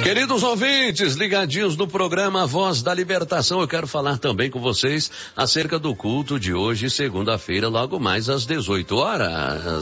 Queridos ouvintes, ligadinhos no programa Voz da Libertação, eu quero falar também com vocês acerca do culto de hoje, segunda-feira, logo mais às 18 horas.